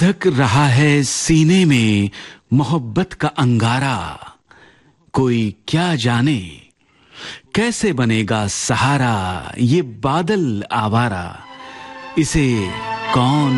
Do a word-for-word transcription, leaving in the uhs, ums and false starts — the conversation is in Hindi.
धधक रहा है सीने में मोहब्बत का अंगारा, कोई क्या जाने कैसे बनेगा सहारा ये बादल आवारा, इसे कौन